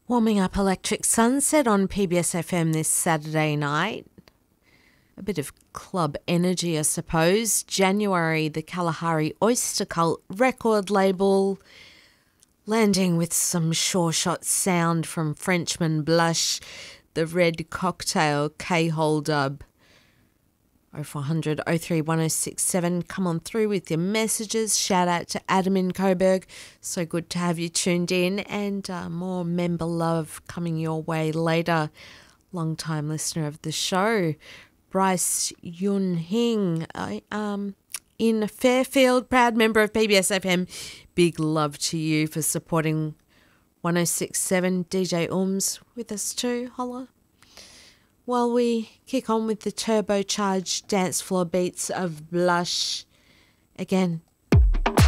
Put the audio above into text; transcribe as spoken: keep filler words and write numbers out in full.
Warming up Electric Sunset on P B S F M this Saturday night. A bit of club energy, I suppose. January, the Kalahari Oyster Cult record label, landing with some sure shot sound from Frenchman Blush, the Red Cocktail K-Hole dub. oh four hundred, oh three one oh six seven. Come on through with your messages. Shout out to Adam in Coburg. So good to have you tuned in. And uh, more member love coming your way later. Long-time listener of the show, Bryce Yun Hing uh, um, in Fairfield, proud member of P B S F M. Big love to you for supporting one oh six seven. D J Ooms with us too. Holla. While we kick on with the turbocharged dance floor beats of Blush again.